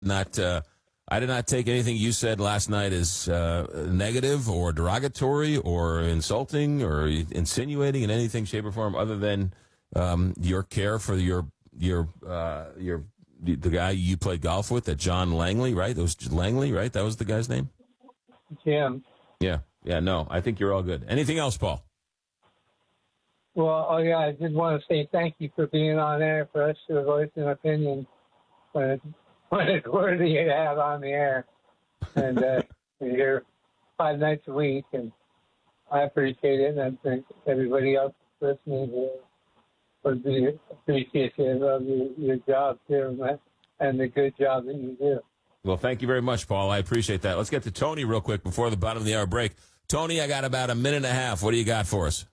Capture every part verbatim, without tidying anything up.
not. Uh, I did not take anything you said last night as uh, negative or derogatory or insulting or insinuating in anything, shape, or form, other than um, your care for your your uh, your the guy you played golf with, that John Langley, right? That was Langley, right? That was the guy's name. Jim. Yeah, yeah. No, I think you're all good. Anything else, Paul? Well, oh yeah, I did want to say thank you for being on air for us to voice an opinion when it's, when it's worthy to have on the air. And uh, we're here five nights a week, and I appreciate it, and I think everybody else listening here would be appreciative of your, your job, too, and the good job that you do. Well, thank you very much, Paul. I appreciate that. Let's get to Tony real quick before the bottom of the hour break. Tony, I got about a minute and a half. What do you got for us?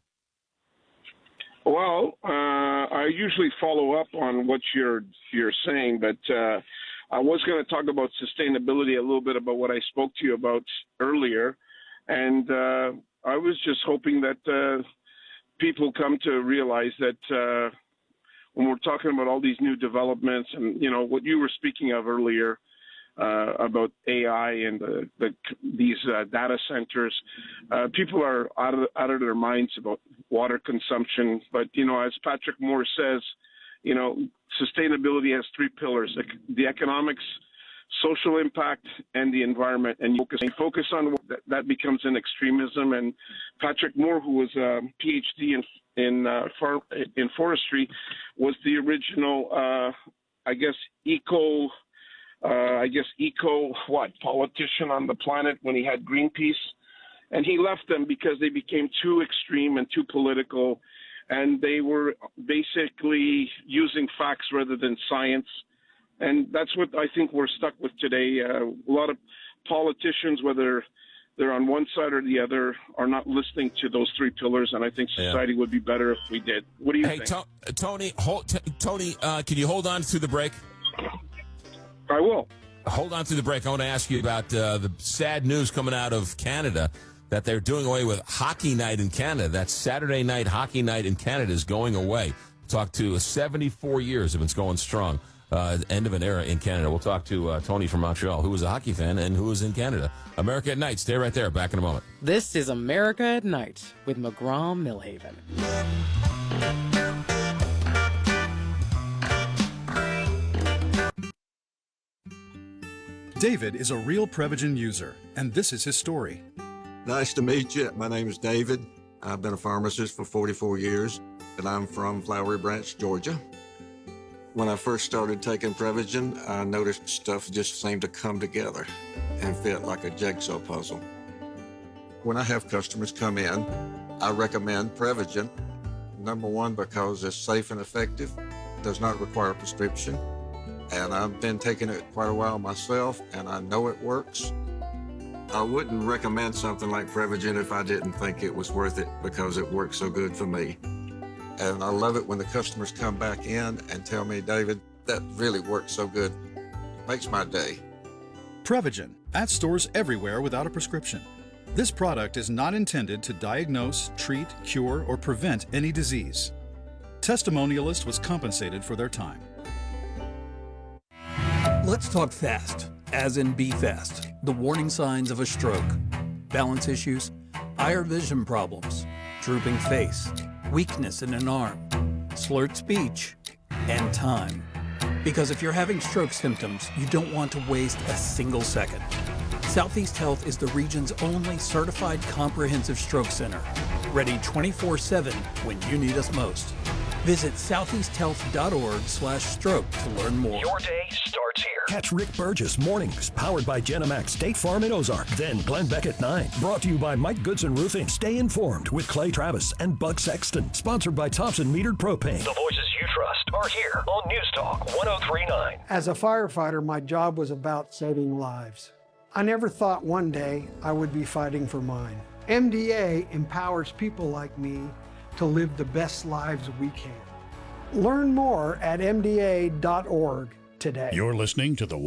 Well, uh, I usually follow up on what you're you're saying, but uh, I was going to talk about sustainability, a little bit about what I spoke to you about earlier, and uh, I was just hoping that uh, people come to realize that uh, when we're talking about all these new developments and, you know, what you were speaking of earlier, Uh, about A I and the, the, these uh, data centers. Uh, people are out of, out of their minds about water consumption. But, you know, as Patrick Moore says, you know, sustainability has three pillars: the economics, social impact, and the environment. And you focus, you focus on that, that becomes an extremism. And Patrick Moore, who was a PhD in in, uh, far, in forestry, was the original, uh, I guess, eco. Uh, I guess eco what politician on the planet when he had Greenpeace, and he left them because they became too extreme and too political, and they were basically using facts rather than science, and that's what I think we're stuck with today. Uh, a lot of politicians, whether they're on one side or the other, are not listening to those three pillars, and I think society yeah. would be better if we did. What do you hey, think? Hey, to- Tony, hold, t- Tony, uh, can you hold on through the break? I will. Hold on through the break. I want to ask you about uh, the sad news coming out of Canada that they're doing away with hockey night in Canada. That Saturday night hockey night in Canada is going away. Talk to seventy-four years of it's going strong. Uh, end of an era in Canada. We'll talk to uh, Tony from Montreal, who was a hockey fan and who was in Canada. America at Night. Stay right there. Back in a moment. This is America at Night with McGraw-Millhaven. David is a real Prevagen user, and this is his story. Nice to meet you. My name is David. I've been a pharmacist for forty-four years, and I'm from Flowery Branch, Georgia. When I first started taking Prevagen, I noticed stuff just seemed to come together and fit like a jigsaw puzzle. When I have customers come in, I recommend Prevagen. Number one, because it's safe and effective, does not require a prescription. And I've been taking it quite a while myself, and I know it works. I wouldn't recommend something like Prevagen if I didn't think it was worth it, because it works so good for me. And I love it when the customers come back in and tell me, David, that really works so good. Makes my day. Prevagen, at stores everywhere without a prescription. This product is not intended to diagnose, treat, cure, or prevent any disease. Testimonialist was compensated for their time. Let's talk fast, as in be fast. The warning signs of a stroke, balance issues, eye or vision problems, drooping face, weakness in an arm, slurred speech, and time. Because if you're having stroke symptoms, you don't want to waste a single second. Southeast Health is the region's only certified comprehensive stroke center, ready twenty-four seven when you need us most. Visit southeasthealth.org slash stroke to learn more. Your day starts here. Catch Rick Burgess mornings, powered by Genemax State Farm in Ozark. Then Glenn Beck at nine, brought to you by Mike Goodson Roofing. Stay informed with Clay Travis and Buck Sexton. Sponsored by Thompson Metered Propane. The voices you trust are here on News Talk one oh three point nine. As a firefighter, my job was about saving lives. I never thought one day I would be fighting for mine. M D A empowers people like me to live the best lives we can. Learn more at M D A dot org today. You're listening to the